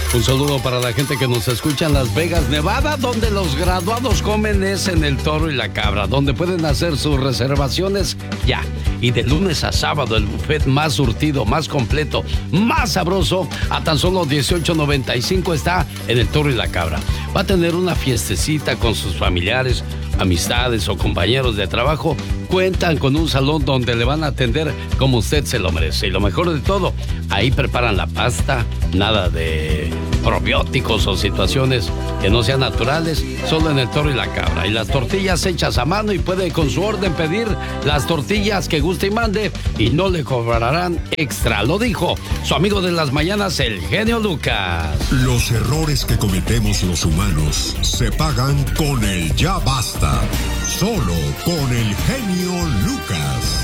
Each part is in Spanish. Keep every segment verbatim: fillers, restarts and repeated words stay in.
Un saludo para la gente que nos escucha en Las Vegas, Nevada, donde los graduados comen es en el Toro y la Cabra, donde pueden hacer sus reservaciones ya. Y de lunes a sábado el buffet más surtido, más completo, más sabroso, a tan solo dieciocho noventa y cinco está en el Toro y la Cabra. Va a tener una fiestecita con sus familiares, amistades o compañeros de trabajo. Cuentan con un salón donde le van a atender como usted se lo merece. Y lo mejor de todo, ahí preparan la pasta, nada de probióticos o situaciones que no sean naturales, solo en el Toro y la Cabra. Y las tortillas hechas a mano, y puede con su orden pedir las tortillas que guste y mande y no le cobrarán extra. Lo dijo su amigo de las mañanas, el genio Lucas. Los errores que cometemos los humanos se pagan con el ya basta. Solo con el genio Lucas.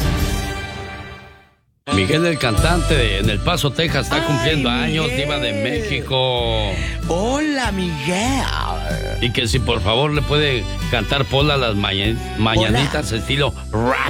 Miguel, el cantante en El Paso, Texas, está cumpliendo Ay, años, diva de México. Hola, Miguel. Y que si por favor le puede cantar Pola las mañan- mañanitas Pola. Estilo rap.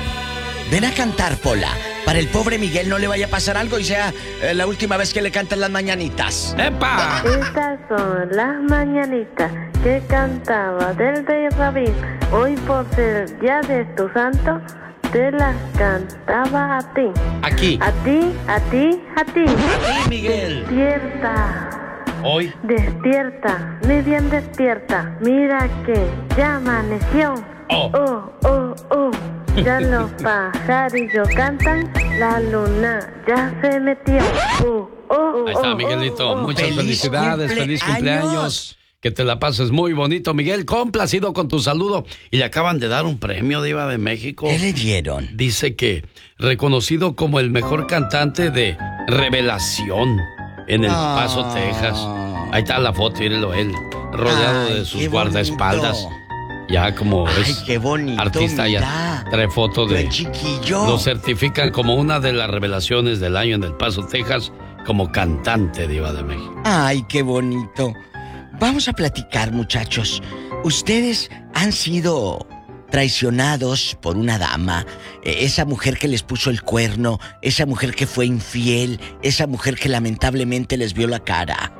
Ven a cantar, Pola. Para el pobre Miguel no le vaya a pasar algo y sea eh, la última vez que le canten las mañanitas. ¡Epa! Estas son las mañanitas que cantaba del rey Rabín. Hoy por ser día de tu santo, te las cantaba a ti. Aquí. A ti, a ti, a ti. A ti, Miguel. Despierta. Hoy. Despierta, muy bien despierta. Mira que ya amaneció. Oh, oh, oh. oh. Ya los pajarillos cantan, la luna ya se metió. Uh, oh, Ahí está, oh, Miguelito. oh, oh. Muchas ¡Feliz felicidades, feliz cumpleaños! cumpleaños. Que te la pases muy bonito, Miguel. Complacido con tu saludo. Y le acaban de dar un premio, diva de México. ¿Qué le dieron? Dice que reconocido como el mejor cantante de revelación en El Paso, Ah. Texas. Ahí está la foto, mírelo él, rodeado Ay, de sus qué guardaespaldas. bonito. Ya como Ay, es qué bonito, artista, mira. ya trae foto de... Qué chiquillo. Lo certifican como una de las revelaciones del año en El Paso, Texas, como cantante, diva de México. Ay, qué bonito. Vamos a platicar, muchachos. Ustedes han sido traicionados por una dama, eh, esa mujer que les puso el cuerno, esa mujer que fue infiel, esa mujer que lamentablemente les vio la cara.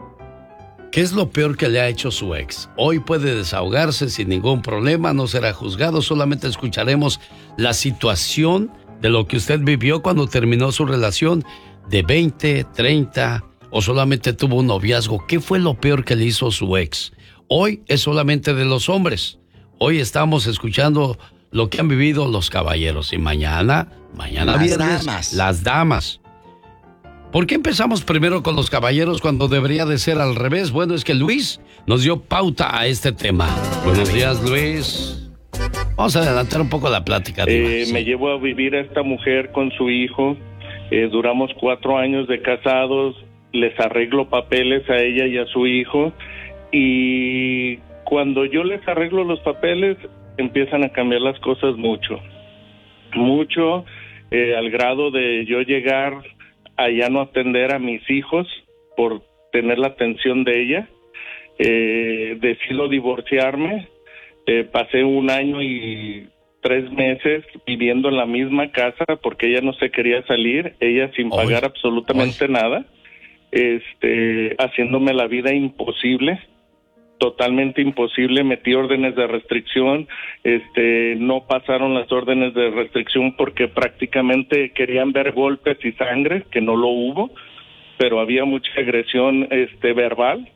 ¿Qué es lo peor que le ha hecho su ex? Hoy puede desahogarse sin ningún problema, no será juzgado, solamente escucharemos la situación de lo que usted vivió cuando terminó su relación de veinte, treinta o solamente tuvo un noviazgo. ¿Qué fue lo peor que le hizo su ex? Hoy es solamente de los hombres. Hoy estamos escuchando lo que han vivido los caballeros y mañana, mañana Las viernes, damas. las damas. ¿Por qué empezamos primero con los caballeros cuando debería de ser al revés? Bueno, es que Luis nos dio pauta a este tema. Buenos días, Luis. Vamos a adelantar un poco la plática. Eh, sí. Me llevo a vivir a esta mujer con su hijo. Eh, duramos cuatro años de casados. Les arreglo papeles a ella y a su hijo. Y cuando yo les arreglo los papeles, empiezan a cambiar las cosas mucho. Mucho, eh, al grado de yo llegar a ya no atender a mis hijos por tener la atención de ella. Eh, decido divorciarme. Eh, pasé un año y tres meses viviendo en la misma casa porque ella no se quería salir, ella sin Oy. pagar absolutamente Oy. nada, este, haciéndome la vida imposible, totalmente imposible. Metí órdenes de restricción, este, no pasaron las órdenes de restricción porque prácticamente querían ver golpes y sangre, que no lo hubo, pero había mucha agresión, este, verbal.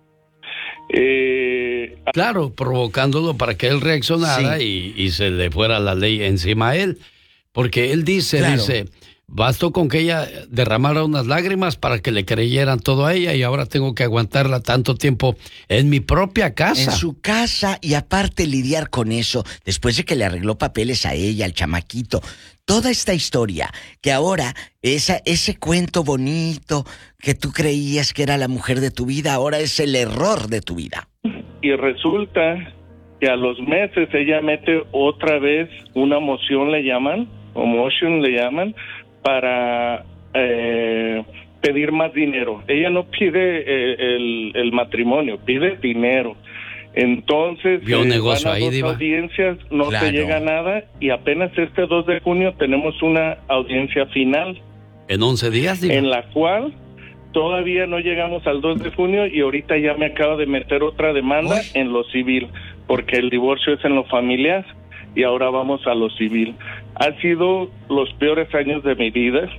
Eh, Claro, provocándolo para que él reaccionara Sí. y, y se le fuera la ley encima a él. Porque él dice, Claro. dice, bastó con que ella derramara unas lágrimas para que le creyeran todo a ella y ahora tengo que aguantarla tanto tiempo en mi propia casa. En su casa, y aparte lidiar con eso, después de que le arregló papeles a ella, al chamaquito. Toda esta historia, que ahora, esa, ese cuento bonito que tú creías que era la mujer de tu vida, ahora es el error de tu vida. y resulta que a los meses ella mete otra vez una moción, le llaman, o motion le llaman, para eh, pedir más dinero. Ella no pide eh, el, el matrimonio, pide dinero. Entonces, Vio un eh, negocio van a ahí, dos diva. audiencias, no Claro. se llega a nada, y apenas este dos de junio tenemos una audiencia final, En once días, digo. en la cual Todavía no llegamos al dos de junio y ahorita ya me acaba de meter otra demanda Uy. en lo civil, porque el divorcio es en lo familiar y ahora vamos a lo civil. Han sido los peores años de mi vida.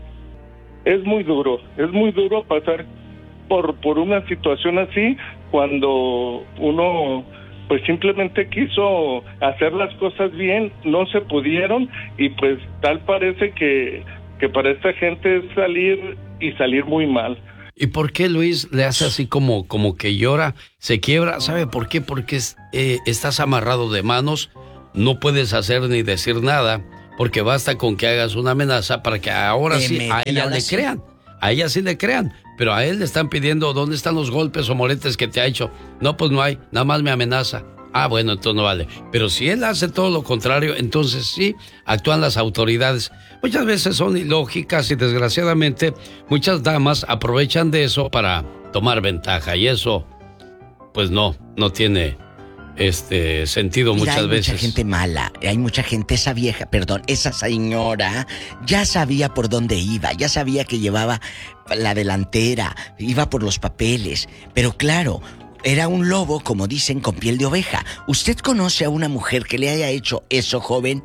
Es muy duro, es muy duro pasar por, por una situación así cuando uno pues simplemente quiso hacer las cosas bien, no se pudieron y pues tal parece que, que para esta gente es salir y salir muy mal. ¿Y por qué Luis le hace así como, como que llora, se quiebra? ¿Sabe por qué? Porque es, eh, estás amarrado de manos, no puedes hacer ni decir nada, porque basta con que hagas una amenaza para que ahora sí a ella le crean. A ella sí le crean, pero a él le están pidiendo dónde están los golpes o moletes que te ha hecho. No, pues no hay, nada más me amenaza. Ah, bueno, entonces no vale. Pero si él hace todo lo contrario, entonces sí, actúan las autoridades. Muchas veces son ilógicas y desgraciadamente muchas damas aprovechan de eso para tomar ventaja y eso, pues no, no tiene este sentido. Mira, muchas hay veces. Hay mucha gente mala, hay mucha gente, esa vieja, perdón, esa señora ya sabía por dónde iba, ya sabía que llevaba la delantera, iba por los papeles, pero claro, era un lobo, como dicen, con piel de oveja. ¿Usted conoce a una mujer que le haya hecho eso, joven?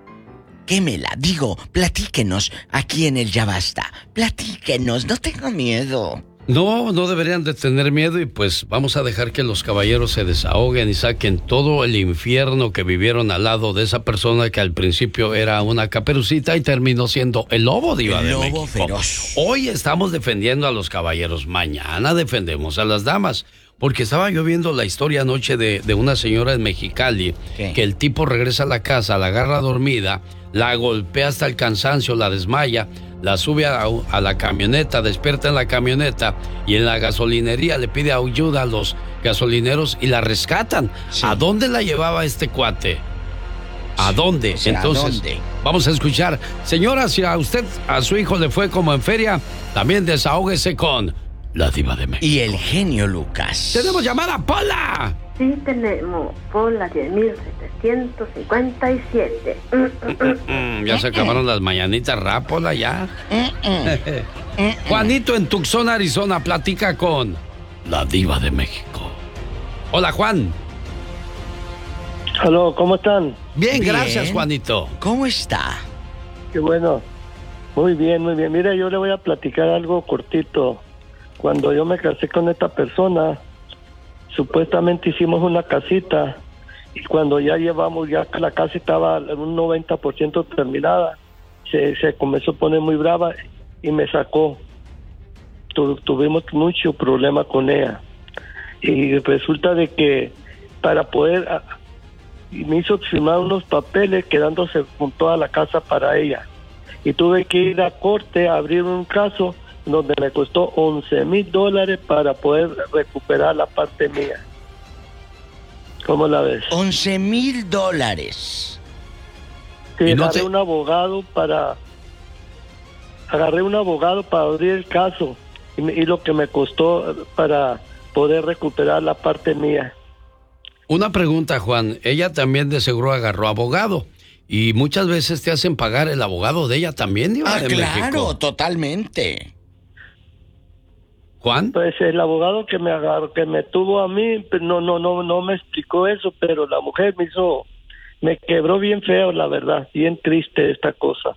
Quémela, digo, platíquenos aquí en el Ya Basta. Platíquenos, no tengo miedo. No, no deberían de tener miedo y pues vamos a dejar que los caballeros se desahoguen y saquen todo el infierno que vivieron al lado de esa persona que al principio era una caperucita y terminó siendo el lobo, Diva de México. El lobo feroz. Hoy estamos defendiendo a los caballeros, mañana defendemos a las damas. Porque estaba yo viendo la historia anoche de, de una señora en Mexicali, ¿qué? Que el tipo regresa a la casa, la agarra dormida, la golpea hasta el cansancio, la desmaya, la sube a, a la camioneta, despierta en la camioneta y en la gasolinería le pide ayuda a los gasolineros y la rescatan. Sí. ¿A dónde la llevaba este cuate? ¿A sí. dónde? O sea, entonces, ¿a dónde? Vamos a escuchar. Señora, si a usted, a su hijo le fue como en feria, también desahógese con la Diva de México. Y el genio Lucas. ¡Tenemos llamada, Pola! Sí, tenemos. Pola diez mil setecientos cincuenta y siete. Mm, mm, mm. Ya se acabaron las mañanitas, ¿ra, Pola, ya? Juanito en Tucson, Arizona, platica con la Diva de México. Hola, Juan. Aló, ¿cómo están? Bien, bien, gracias, Juanito. ¿Cómo está? Qué bueno. Muy bien, muy bien. Mira, yo le voy a platicar algo cortito. Cuando yo me casé con esta persona, supuestamente hicimos una casita y cuando ya llevamos, ya la casa estaba en un noventa por ciento terminada, se, se comenzó a poner muy brava y me sacó. Tu, tuvimos mucho problema con ella y resulta de que para poder, me hizo firmar unos papeles quedándose con toda la casa para ella y tuve que ir a corte a abrir un caso donde me costó once mil dólares para poder recuperar la parte mía. ¿Cómo la ves? once mil dólares. Sí, no agarré te... un abogado para... Agarré un abogado para abrir el caso y, me, y lo que me costó para poder recuperar la parte mía. Una pregunta, Juan. Ella también de seguro agarró abogado. Y muchas veces te hacen pagar el abogado de ella también, Diva ah, de claro, México. Totalmente. Juan. Pues el abogado que me agarró, que me tuvo a mí, no, no, no, no me explicó eso, pero la mujer me hizo, me quebró bien feo, la verdad, bien triste esta cosa.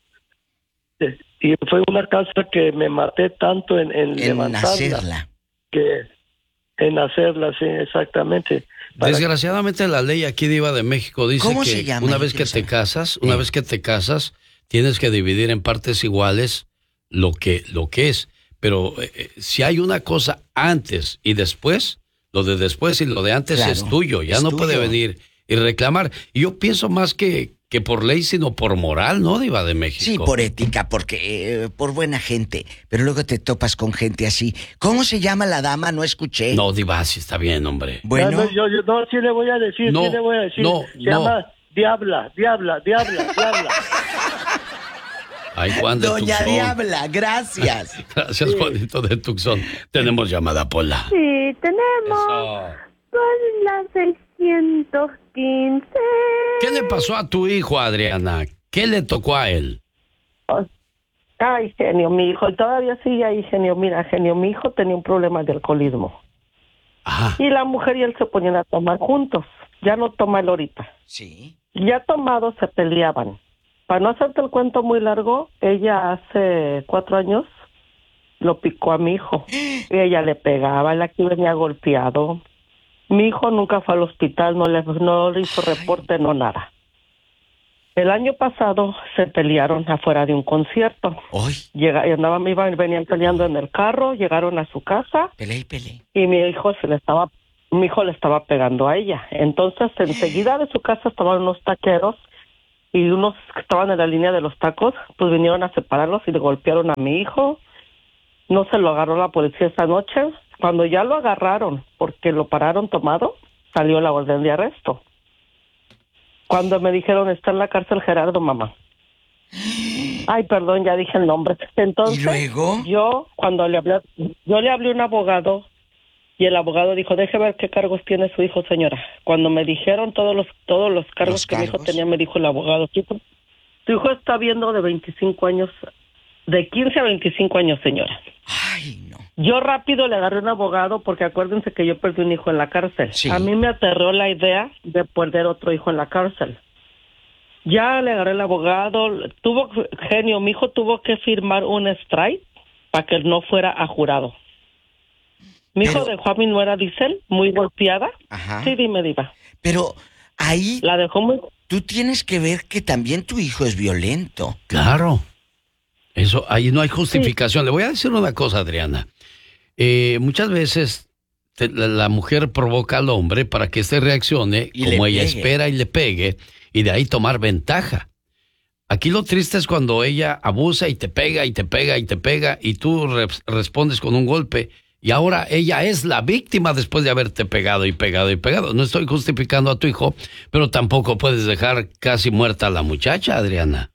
Y fue una casa que me maté tanto en, en, en levantarla, hacerla. Que en hacerla, sí, exactamente. Para... Desgraciadamente la ley aquí, Diva de México, dice que se llama? una vez que te casas, una ¿Eh? vez que te casas, tienes que dividir en partes iguales lo que, lo que es. Pero eh, si hay una cosa antes y después, lo de después y lo de antes claro, es tuyo. Ya es no tuyo. Puede venir y reclamar. Y yo pienso más que, que por ley, sino por moral, ¿no, Diva de México? Sí, por ética, porque eh, por buena gente. Pero luego te topas con gente así. ¿Cómo se llama la dama? No escuché. No, Diva, sí está bien, hombre. Bueno. No, no, yo, yo, no sí le voy a decir, no, sí le voy a decir. No, se no. llama Diabla, Diabla, Diabla, Diabla. Ay, Juan de Doña Tucson. Diabla, gracias. Gracias, sí. Juanito de Tucson. Tenemos llamada, Pola. Sí, tenemos. Pola seiscientos quince. ¿Qué le pasó a tu hijo, Adriana? ¿Qué le tocó a él? Ay, genio, mi hijo, y todavía sigue ahí, genio. Mira, genio, mi hijo tenía un problema de alcoholismo. Ajá. Y la mujer y él se ponían a tomar juntos. Ya no toma él ahorita. Sí. Ya tomados se peleaban. Para no hacerte el cuento muy largo, ella hace cuatro años lo picó a mi hijo. Y ella le pegaba, él aquí venía golpeado. Mi hijo nunca fue al hospital, no le, no le hizo reporte, no nada. El año pasado se pelearon afuera de un concierto. Hoy. Llega, y andaban, iban, venían peleando en el carro, llegaron a su casa. Pelea y pelea. Y mi hijo se le estaba, mi hijo le estaba pegando a ella. Entonces, enseguida de su casa estaban unos taqueros y unos que estaban en la línea de los tacos, pues vinieron a separarlos y le golpearon a mi hijo. No se lo agarró la policía esa noche. Cuando ya lo agarraron, porque lo pararon tomado, salió la orden de arresto. Cuando me dijeron, está en la cárcel Gerardo, mamá. Ay, perdón, ya dije el nombre. Entonces, ¿y luego? yo, cuando le hablé, yo le hablé a un abogado, y el abogado dijo, deje ver qué cargos tiene su hijo, señora. Cuando me dijeron todos los todos los cargos ¿Los que cargos? mi hijo tenía, me dijo el abogado, su hijo, su hijo está viendo de veinticinco años, de quince a veinticinco años, señora. Ay, no. Yo rápido le agarré un abogado porque acuérdense que yo perdí un hijo en la cárcel. Sí. A mí me aterró la idea de perder otro hijo en la cárcel. Ya le agarré el abogado, tuvo, genio, mi hijo tuvo que firmar un strike para que no fuera a jurado. Mi Pero- hijo dejó a mi nuera, dice él, muy golpeada. Ajá. Sí, dime, diva. Pero ahí La dejó muy... tú tienes que ver que también tu hijo es violento. Claro. Eso, ahí no hay justificación. Le voy a decir una cosa, Adriana. Eh, muchas veces te- la, la mujer provoca al hombre para que éste reaccione Y como le ella pegue. espera y le pegue, y de ahí tomar ventaja. Aquí lo triste es cuando ella abusa y te pega y te pega y te pega y tú re- respondes con un golpe. Y ahora ella es la víctima después de haberte pegado y pegado y pegado. No estoy justificando a tu hijo, pero tampoco puedes dejar casi muerta a la muchacha, Adriana.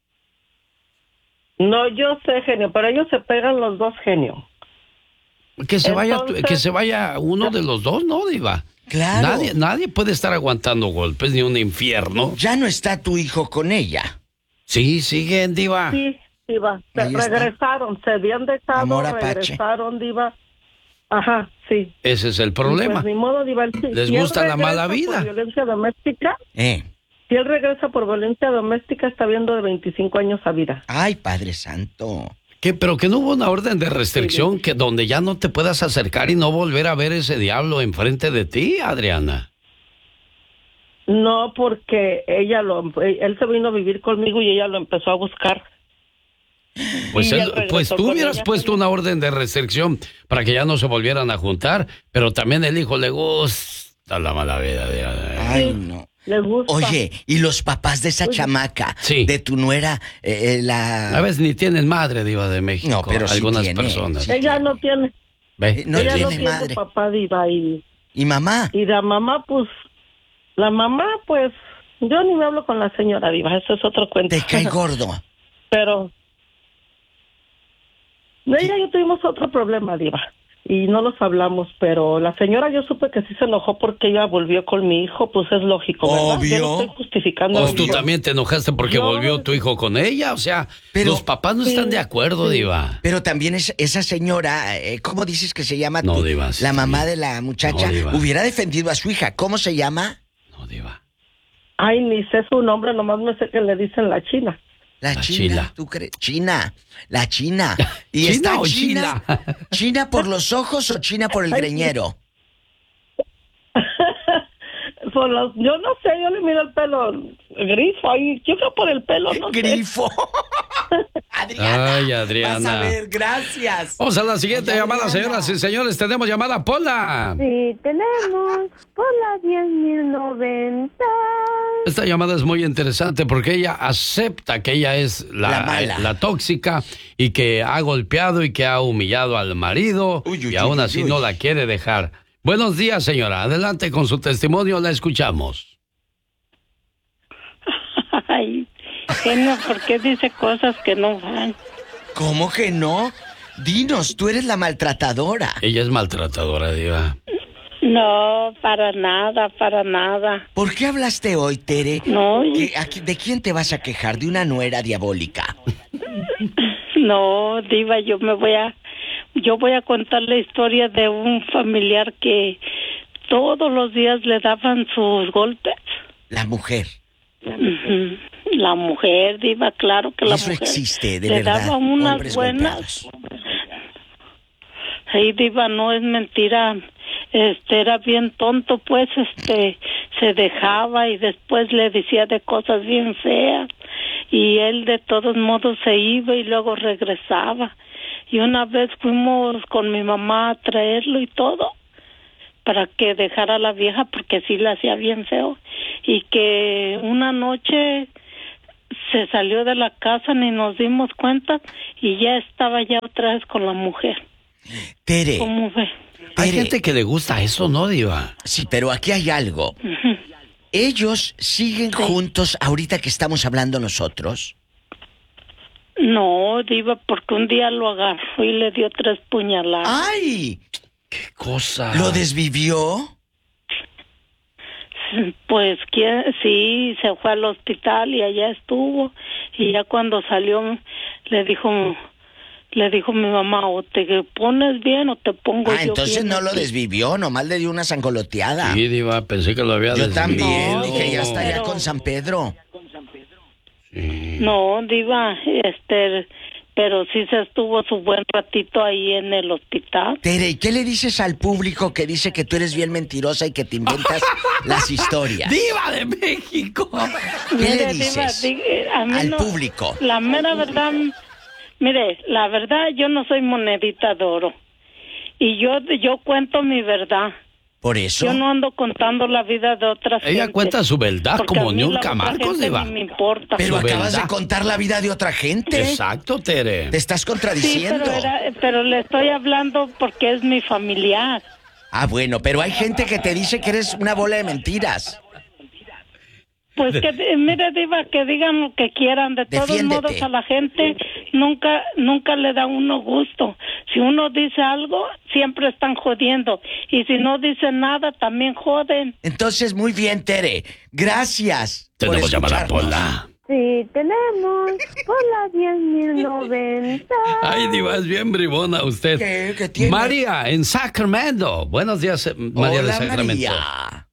No, yo sé, genio, pero ellos se pegan los dos, genio. Que se vaya, Entonces- que se vaya uno de los dos, ¿no, Diva? Claro. Nadie, nadie puede estar aguantando golpes ni un infierno. Ya no está tu hijo con ella. Sí, siguen, Diva. Sí, diva. Se Ahí está. regresaron, se habían dejado, Amor apache. regresaron, diva. Ajá, sí. Ese es el problema. Pues ni modo, diva. Si- Les si él gusta la regresa mala vida. Por violencia doméstica, Eh. si él regresa por violencia doméstica, está viendo de veinticinco años a vida. Ay, Padre Santo. ¿Qué? Pero que no hubo una orden de restricción que donde ya no te puedas acercar y no volver a ver ese diablo enfrente de ti, Adriana. No, porque ella lo, él se vino a vivir conmigo y ella lo empezó a buscar. Pues, Y él- él regresó pues tú con hubieras ella. puesto una orden de restricción para que ya no se volvieran a juntar, pero también el hijo le gusta la mala vida. De... Ay, no. Les gusta. Oye, ¿y los papás de esa chamaca? Sí. De tu nuera, eh, eh, la... A veces ni tienen madre, Diva de México. No, pero sí algunas tiene, personas. sí. Ella no tiene, Ve, Eh, no ella no tiene tiene madre. papá, diva, y, ¿Y mamá? y la mamá, pues, la mamá, pues, yo ni me hablo con la señora, diva, eso es otro cuento. Te cae gordo. Pero ella y yo tuvimos otro problema, diva, y no los hablamos, pero la señora yo supe que sí se enojó porque ella volvió con mi hijo, pues es lógico, ¿verdad? Obvio. Yo no estoy justificando. Pues tú Obvio. también te enojaste porque No. volvió tu hijo con ella. O sea, Pero- los papás no están Sí, de acuerdo, sí. Diva. Pero también es, esa señora, eh, ¿cómo dices que se llama? No, tu- Diva, sí. La mamá de la muchacha No, Diva. hubiera defendido a su hija. ¿Cómo se llama? No, Diva. Ay, ni sé su nombre, nomás me sé que le dicen la china. La, La China. Chila. ¿Tú crees? China. La China. ¿Y ¿China está o China? Chila? ¿China por los ojos o China por el Ay, sí. greñero? Por los, yo no sé, yo le miro el pelo grifo ahí, yo creo por el pelo, no sé. Grifo. Adriana. Ay, Adriana. Vas a ver, gracias. Vamos a la siguiente Oye, llamada, Adriana. señoras y señores. Tenemos llamada, Pola. Sí, tenemos por la diez mil noventa. Esta llamada es muy interesante porque ella acepta que ella es la, La mala. la tóxica y que ha golpeado y que ha humillado al marido Uy, uy, y aún uy, así uy. no la quiere dejar. Buenos días, señora. Adelante con su testimonio, la escuchamos. Ay, genio, ¿por qué dice cosas que no van? ¿Cómo que no? Dinos, tú eres la maltratadora. Ella es maltratadora, Diva. No, para nada, para nada. ¿Por qué hablaste hoy, Tere? No, y- ¿Qué- a qui- ¿De quién te vas a quejar? ¿De una nuera diabólica? No, Diva, yo me voy a, yo voy a contar la historia de un familiar que todos los días le daban sus golpes. La mujer. Uh-huh. La mujer, Diva, claro que la Eso mujer existe, de le verdad. daba unas Hombres buenas. golpeados. Sí, Diva, no es mentira. Este era bien tonto, pues, este, se dejaba y después le decía de cosas bien feas y él de todos modos se iba y luego regresaba. Y una vez fuimos con mi mamá a traerlo y todo para que dejara a la vieja porque sí la hacía bien feo y que una noche se salió de la casa, ni nos dimos cuenta y ya estaba ya otra vez con la mujer. Tere. ¿Cómo ve? Hay gente que le gusta eso, ¿no, Diva? Sí, pero aquí hay algo. Uh-huh. ¿Ellos siguen sí. juntos ahorita que estamos hablando nosotros? No, Diva, porque un día lo agarró y le dio tres puñaladas. ¡Ay! ¡Qué cosa! ¿Lo desvivió? Pues ¿quién? Sí, se fue al hospital y allá estuvo. Y ya cuando salió le dijo... Le dijo mi mamá, o te pones bien o te pongo ah, yo entonces bien no aquí. lo desvivió, nomás le dio una sangoloteada. Sí, Diva, pensé que lo había Yo desvivido. también, No, dije, ya está pero... ya con San Pedro. Sí. No, Diva, este, pero sí se estuvo su buen ratito ahí en el hospital. Tere, ¿y qué le dices al público que dice que tú eres bien mentirosa y que te inventas las historias? ¡Diva de México! ¿Qué Mire, le dices Diva, di- a mí al no, público? La mera verdad... Mire, la verdad, yo no soy monedita de oro. Y yo yo cuento mi verdad. ¿Por eso? Yo no ando contando la vida de otras Ella gentes, cuenta su verdad porque como a mí la Niurka otra Marcos, gente Diva. ni me importa. Pero Su acabas verdad. de contar la vida de otra gente. Exacto, Tere. Te estás Sí, contradiciendo. pero, era- pero le estoy hablando porque es mi familiar. Ah, bueno, pero hay gente que te dice que eres una bola de mentiras. Pues que, mire, Diva, que digan lo que quieran. De todos Defiéndete. modos, a la gente nunca nunca le da uno gusto. Si uno dice algo, siempre están jodiendo. Y si no dicen nada, también joden. Entonces, muy bien, Tere. Gracias. por Tenemos llamada escucharnos. Pola. Sí, tenemos por la diez mil noventa. Ay, Diva, es bien bribona usted. ¿Qué? ¿Qué tiene? María, en Sacramento. Buenos días, eh, María Hola, de Sacramento. María.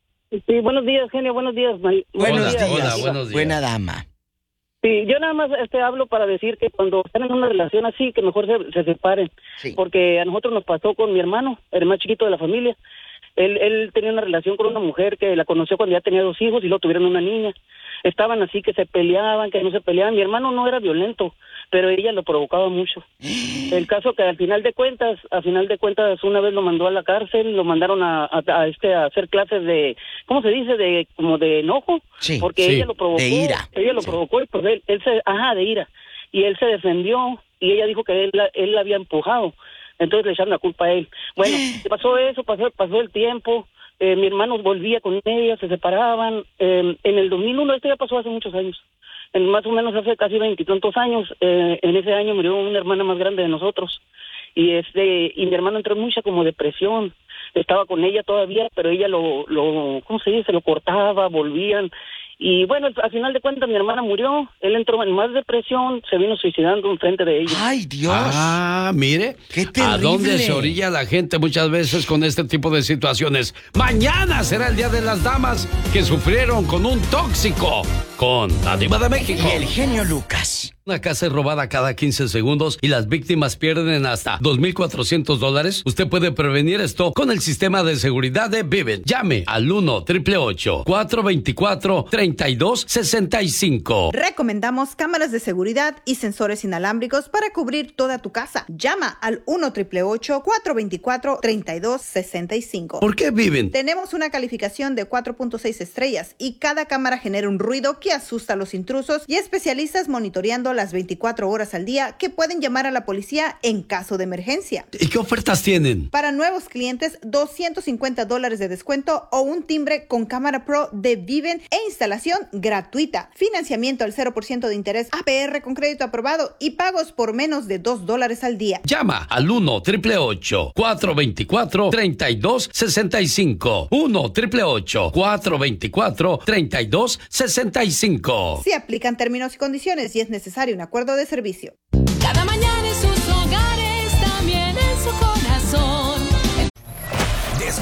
Sí, buenos días, genio, buenos días. Mari- Buenos Hola, días. hola, buenos días. Buena dama. Sí, yo nada más este, hablo para decir que cuando están en una relación así, que mejor se, se separen. Sí. Porque a nosotros nos pasó con mi hermano, el más chiquito de la familia. Él, él tenía una relación con una mujer que la conoció cuando ya tenía dos hijos y luego tuvieron una niña. Estaban así que se peleaban, que no se peleaban. Mi hermano no era violento, pero ella lo provocaba mucho. El caso que al final de cuentas, al final de cuentas, una vez lo mandó a la cárcel, lo mandaron a, a, a este a hacer clases de, ¿cómo se dice? De como de enojo, Sí, porque sí, ella lo provocó, de ira. ella lo Sí. provocó y pues él, él se, ajá, de ira, y él se defendió y ella dijo que él, la- él la había empujado, entonces le echaron la culpa a él. Bueno, pasó eso, pasó, pasó el tiempo. Eh, mi hermano volvía con ella, se separaban. Eh, en el dos mil uno, esto ya pasó hace muchos años, en más o menos hace casi veintitantos años, eh, en ese año murió una hermana más grande de nosotros. Y este y mi hermano entró en mucha como depresión. Estaba con ella todavía, pero ella lo, lo ¿cómo se dice? Lo cortaba, volvían. Y bueno, al final de cuentas mi hermana murió, él entró en más depresión, se vino suicidando enfrente de ella. ¡Ay, Dios! Ah, mire. ¡Qué ¿A terrible! dónde se orilla la gente muchas veces con este tipo de situaciones? Mañana será el Día de las Damas que sufrieron con un tóxico. Con la Diva de México. Y el genio Lucas. Una casa es robada cada quince segundos y las víctimas pierden hasta dos mil cuatrocientos dólares. Usted puede prevenir esto con el sistema de seguridad de Vivint. Llame al uno, ocho ocho ocho, cuatro dos cuatro, tres dos seis cinco. Recomendamos cámaras de seguridad y sensores inalámbricos para cubrir toda tu casa. Llama al uno, ocho ocho ocho, cuatro dos cuatro, tres dos seis cinco. ¿Por qué Vivint? Tenemos una calificación de cuatro punto seis estrellas y cada cámara genera un ruido que asusta a los intrusos y especialistas monitoreando las veinticuatro horas al día que pueden llamar a la policía en caso de emergencia. ¿Y qué ofertas tienen? Para nuevos clientes, doscientos cincuenta dólares de descuento o un timbre con cámara pro de Vivint e instalación gratuita. Financiamiento al cero por ciento de interés A P R con crédito aprobado y pagos por menos de dos dólares al día. Llama al uno, ocho ocho ocho, cuatro dos cuatro, tres dos seis cinco. uno, ocho ocho ocho, cuatro dos cuatro, tres dos seis cinco. Se aplican términos y condiciones y es necesario un acuerdo de servicio. Cada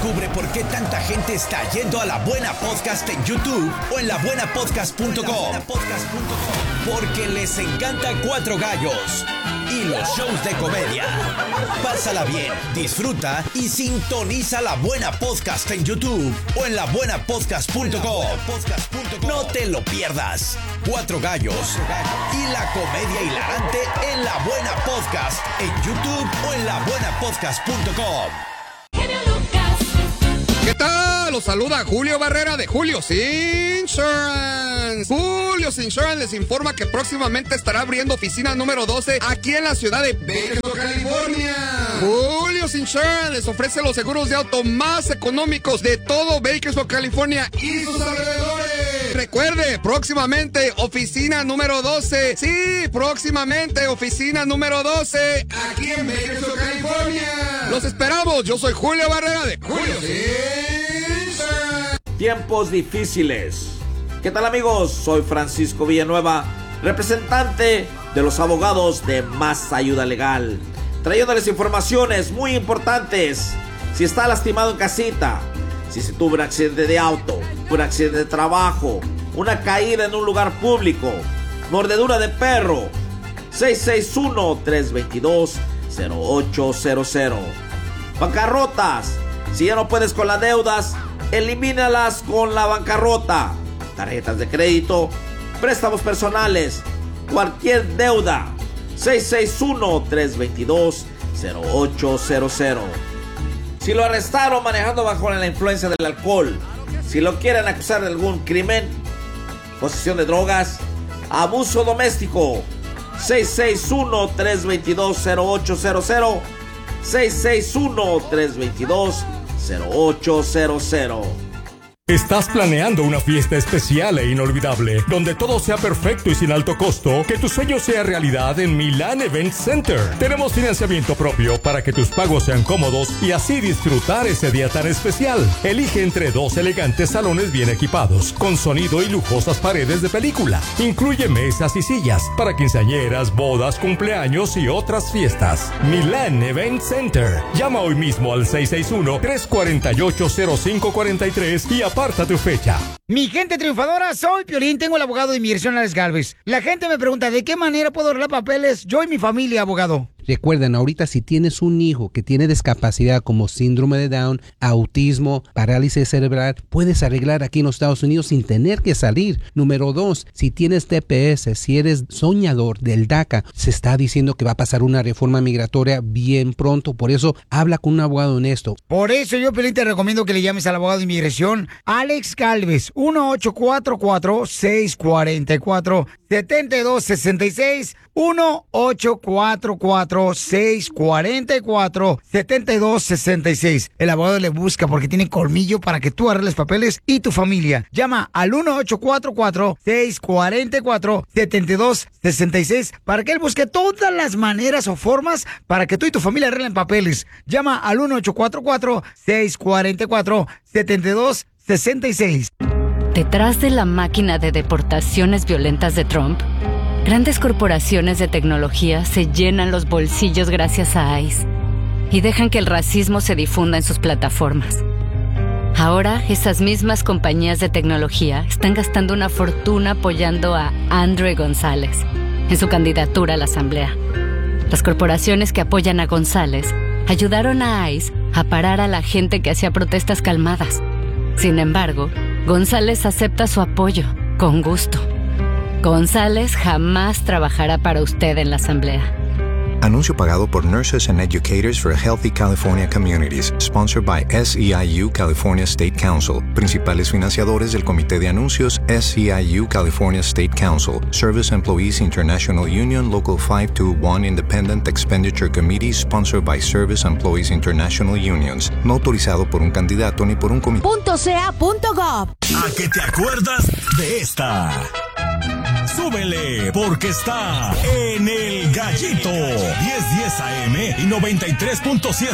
Descubre por qué tanta gente está yendo a La Buena Podcast en YouTube o en la buena podcast punto com. Porque les encanta Cuatro Gallos y los shows de comedia. Pásala bien, disfruta y sintoniza La Buena Podcast en YouTube o en la buena podcast punto com. No te lo pierdas. Cuatro Gallos y la comedia hilarante en La Buena Podcast en YouTube o en la buena podcast punto com. ¿Qué tal? Los saluda Julio Barrera de Julio's Insurance. Julio's Insurance les informa que próximamente estará abriendo oficina número doce aquí en la ciudad de Bakersfield, California. Julio's Insurance les ofrece los seguros de auto más económicos de todo Bakersfield, California y sus alrededores. Recuerde, próximamente oficina número doce. Sí, próximamente oficina número doce aquí en Bakersfield, California. Los esperamos. Yo soy Julio Barrera de Julio's Insurance. Tiempos difíciles. ¿Qué tal, amigos? Soy Francisco Villanueva, representante de los abogados de Más Ayuda Legal, trayéndoles informaciones muy importantes. Si está lastimado en casita, si se tuvo un accidente de auto, un accidente de trabajo, una caída en un lugar público, mordedura de perro, seis seis uno, tres dos dos, cero ocho cero cero. Bancarrotas. Si ya no puedes con las deudas, elimínalas con la bancarrota. Tarjetas de crédito, préstamos personales, cualquier deuda. seis seis uno, tres dos dos, cero ocho cero cero. Si lo arrestaron manejando bajo la influencia del alcohol, si lo quieren acusar de algún crimen, posesión de drogas, abuso doméstico, seis seis uno, tres dos dos, cero ocho cero cero, seis seis uno, tres dos dos, cero ocho cero cero. ¿Estás planeando una fiesta especial e inolvidable, donde todo sea perfecto y sin alto costo? Que tu sueño sea realidad en Milan Event Center. Tenemos financiamiento propio para que tus pagos sean cómodos y así disfrutar ese día tan especial. Elige entre dos elegantes salones bien equipados, con sonido y lujosas paredes de película. Incluye mesas y sillas para quinceañeras, bodas, cumpleaños y otras fiestas. Milan Event Center. Llama hoy mismo al seis seis uno, tres cuatro ocho, cero cinco cuatro tres y aparta tu fecha. Mi gente triunfadora, soy Piolín, tengo el abogado de inmigración Alex Galvez. La gente me pregunta, ¿de qué manera puedo arreglar papeles yo y mi familia, abogado? Recuerden, ahorita si tienes un hijo que tiene discapacidad como síndrome de Down, autismo, parálisis cerebral, puedes arreglar aquí en los Estados Unidos sin tener que salir. Número dos, si tienes T P S, si eres soñador del DACA, se está diciendo que va a pasar una reforma migratoria bien pronto. Por eso, habla con un abogado honesto. Por eso yo, Piolín, te recomiendo que le llames al abogado de inmigración Alex Galvez, uno ocho cuatro cuatro, seis cuatro cuatro, siete dos seis seis, uno ocho cuatro cuatro, seis cuatro cuatro, siete dos seis seis. El abogado le busca porque tiene colmillo para que tú arregles papeles y tu familia. Llama al uno ocho cuatro cuatro, seis cuatro cuatro, siete dos seis seis para que él busque todas las maneras o formas para que tú y tu familia arreglen papeles. Llama al uno ocho cuatro cuatro, seis cuatro cuatro, siete dos seis seis. Detrás de la máquina de deportaciones violentas de Trump, grandes corporaciones de tecnología se llenan los bolsillos gracias a ICE y dejan que el racismo se difunda en sus plataformas. Ahora, esas mismas compañías de tecnología están gastando una fortuna apoyando a Andrew González en su candidatura a la Asamblea. Las corporaciones que apoyan a González ayudaron a ICE a parar a la gente que hacía protestas calmadas. Sin embargo, González acepta su apoyo, con gusto. González jamás trabajará para usted en la Asamblea. Anuncio pagado por Nurses and Educators for Healthy California Communities, sponsored by S E I U California State Council. Principales financiadores del Comité de Anuncios, S E I U California State Council, Service Employees International Union, Local five two one Independent Expenditure Committee, sponsored by Service Employees International Unions. No autorizado por un candidato ni por un comité. .ca.gov. ¿A qué te acuerdas de esta? Súbele, porque está en El Gallito, diez diez A M y noventa y tres punto siete